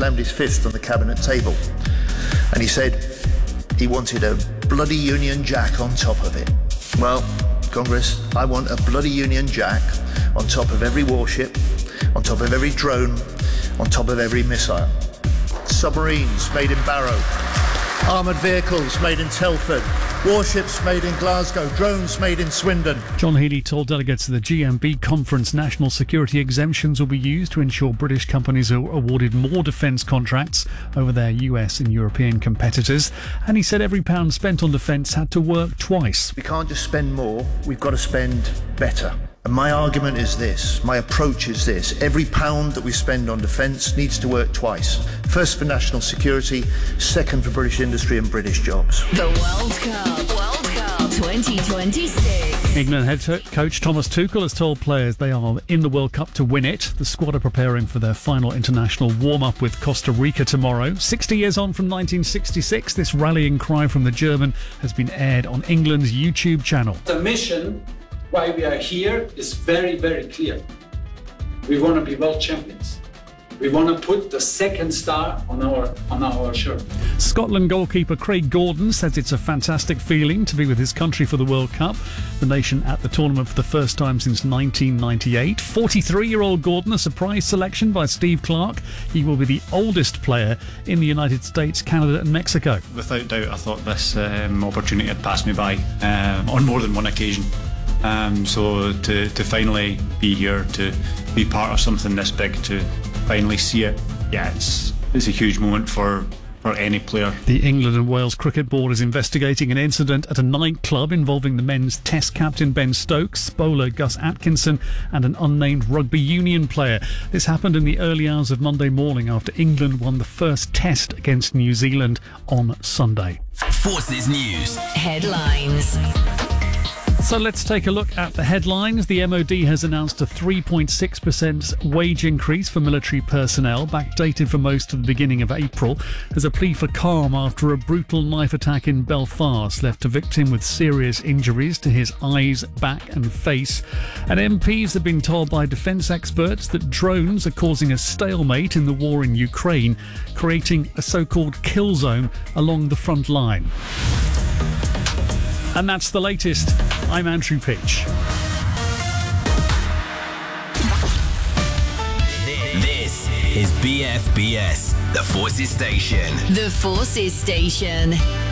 slammed his fist on the cabinet table. And he said he wanted a bloody Union Jack on top of it. Well, Congress, I want a bloody Union Jack on top of every warship, on top of every drone, on top of every missile. Submarines made in Barrow, armoured vehicles made in Telford, warships made in Glasgow, drones made in Swindon. John Healey told delegates of the GMB conference national security exemptions will be used to ensure British companies are awarded more defence contracts over their US and European competitors. And he said every pound spent on defence had to work twice. We can't just spend more, we've got to spend better. And my argument is this, my approach is this: every pound that we spend on defence needs to work twice. First for national security, second for British industry and British jobs. The World Cup 2026. England head coach Thomas Tuchel has told players they are in the World Cup to win it. The squad are preparing for their final international warm-up with Costa Rica tomorrow. 60 years on from 1966, this rallying cry from the German has been aired on England's YouTube channel. The mission why we are here is very, very clear. We want to be world champions. We want to put the second star on our shirt. Scotland goalkeeper Craig Gordon says it's a fantastic feeling to be with his country for the World Cup. The nation at the tournament for the first time since 1998. 43-year-old Gordon, a surprise selection by Steve Clarke. He will be the oldest player in the United States, Canada and Mexico. Without doubt, I thought this opportunity had passed me by on more than one occasion. So to finally be here, to be part of something this big, to finally see it, yeah, it's a huge moment for any player. The England and Wales Cricket Board is investigating an incident at a nightclub involving the men's Test captain Ben Stokes, bowler Gus Atkinson and an unnamed rugby union player. This happened in the early hours of Monday morning after England won the first Test against New Zealand on Sunday. Forces News headlines. So let's take a look at the headlines. The MOD has announced a 3.6% wage increase for military personnel, backdated for most of the beginning of April, as a plea for calm after a brutal knife attack in Belfast left a victim with serious injuries to his eyes, back and face. And MPs have been told by defence experts that drones are causing a stalemate in the war in Ukraine, creating a so-called kill zone along the front line. And that's the latest. I'm Andrew Pitch. This is BFBS, the Forces Station. The Forces Station.